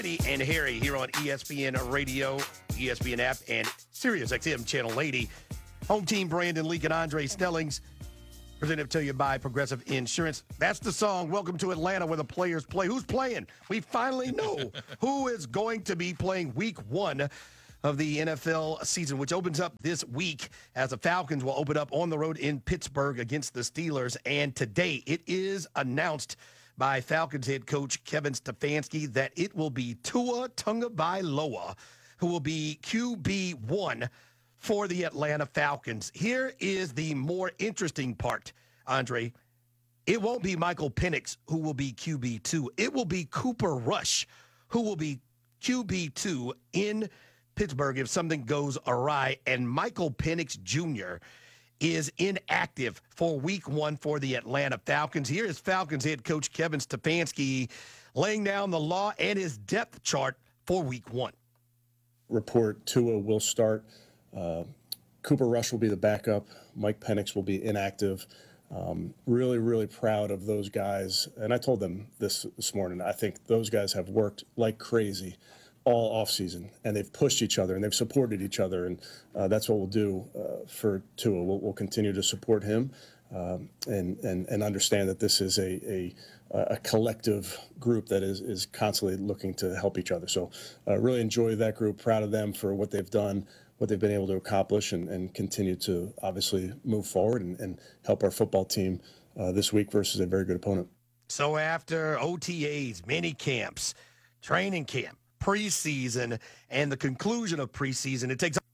And Harry here on ESPN Radio, ESPN app, and Sirius XM Channel 80. Home team Brandon Leak and Andre Snellings, presented to you by Progressive Insurance. That's the song, Welcome to Atlanta, where the players play. Who's playing? We finally know who is going to be playing week one of the NFL season, which opens up this week as the Falcons will open up on the road in Pittsburgh against the Steelers. And today it is announced by Falcons head coach Kevin Stefanski that it will be Tua Tagovailoa who will be QB1 for the Atlanta Falcons. Here is the more interesting part, Andre. It won't be Michael Penix who will be QB2. It will be Cooper Rush who will be QB2 in Pittsburgh if something goes awry. And Michael Penix Jr. is inactive for week one for the Atlanta Falcons. Here is Falcons head coach Kevin Stefanski laying down the law and his depth chart for week one. Report Tua will start. Cooper Rush will be the backup. Mike Penix will be inactive. Really, really proud of those guys. And I told them this morning. I think those guys have worked like crazy all offseason, and they've pushed each other and they've supported each other, and that's what we'll do for Tua. We'll continue to support him and understand that this is a collective group that is constantly looking to help each other. So really enjoy that group, proud of them for what they've done, what they've been able to accomplish, and continue to obviously move forward and help our football team this week versus a very good opponent. So after OTAs, mini camps, training camp, preseason, and the conclusion of preseason, it takes